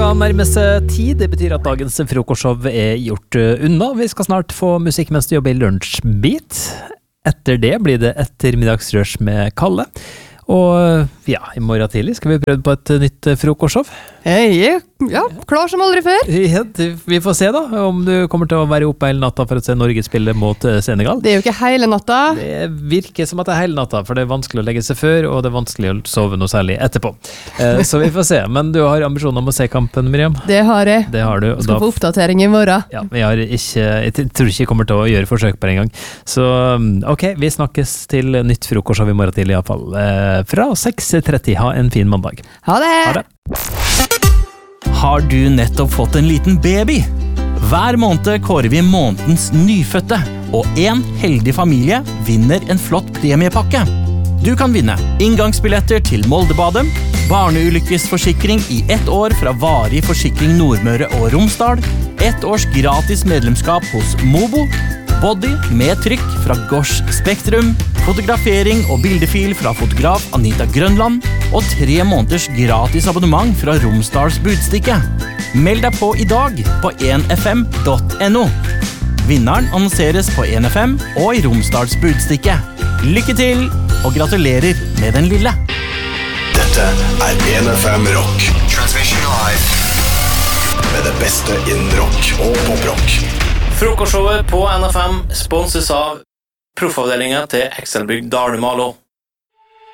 Klokka nærmer seg 10, det betyr at dagens frokostshow gjort unna. Vi skal snart få musikk mens du jobber i lunsjbit. Etter det blir det ettermiddagsrørs med Kalle. Og ja, i morgen tidlig skal vi prøve på et nytt frokostshow. Hei, ja, klar som aldri før. Ja, vi får se da, om du kommer til å være oppe hele natta for å se Norge spille mot Senegal. Det jo ikke hele natta. Det virker som at det hele natta, for det vanskelig å legge seg før, og det vanskelig å sove noe særlig etterpå. Så vi får se, men du har ambisjoner om å se kampen, Miriam? Det har jeg. Det har du. Skal få oppdatering i morgen. Ja, jeg tror ikke jeg kommer til å gjøre forsøk på det en gang. Så ok, vi snakkes til nytt frokostshow i morgen tidlig i hvert fall. Fra 6:30. Ha en fin mandag. Ha det! Ha det. Har du nettopp fått en liten baby? Hver måned kårer vi månedens nyfødte, og en heldig familie vinner en flott premiepakke. Du kan vinne inngangsbilletter til Moldebadet, barneulykkesforsikring i 1 år fra Varig Forsikring Nordmøre og Romsdal, 1 års gratis medlemskap hos Mobo, body med trykk fra Gosh Spektrum, fotografering og bildefil fra fotograf Anita Grønland, og 3 måneders gratis abonnement fra Romsdals Budstikke. Meld deg på i dag på 1fm.no. Vinneren annonseres på 1FM og i Romsdals Budstikke. Lykke til, og gratulerer med den lille. Dette 1FM Rock. Transmission live. Med det beste innen rock og poprock. Frokostshowet på NFM sponses av proffavdelingen til Excelbygg Dalmalo.